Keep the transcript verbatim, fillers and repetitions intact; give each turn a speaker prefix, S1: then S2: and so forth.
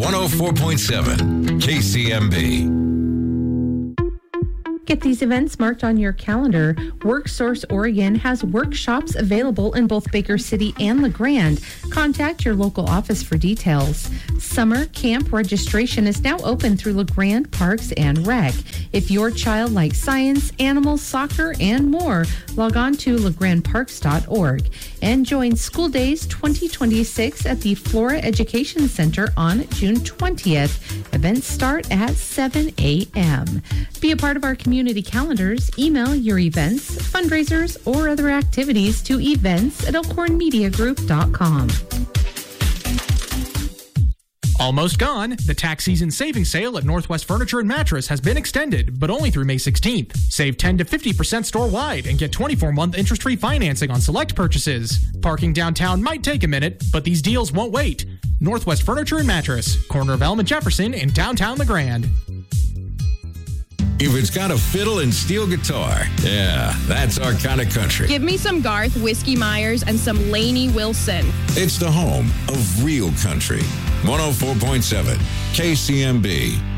S1: one oh four point seven K C M B.
S2: Get these events marked on your calendar. WorkSource Oregon has workshops available in both Baker City and LeGrand. Contact your local office for details. Summer camp registration is now open through LeGrand Parks and Rec. If your child likes science, animals, soccer, and more, log on to legrand parks dot org and join School Days twenty twenty-six at the Flora Education Center on June twentieth. Events start at seven a.m. Be a part of our community calendars. Email your events, fundraisers, or other activities to events at elkhorn media group dot com.
S3: Almost gone. The tax season savings sale at Northwest Furniture and Mattress has been extended, but only through May sixteenth. Save ten to fifty percent store-wide and get twenty-four month interest-free financing on select purchases. Parking downtown might take a minute, but these deals won't wait. Northwest Furniture and Mattress, corner of Elm and Jefferson in downtown LeGrand.
S1: If it's got a fiddle and steel guitar, yeah, that's our kind of country.
S4: Give me some Garth Whiskey Myers and some Lainey Wilson.
S1: It's the home of real country. one oh four point seven K C M B.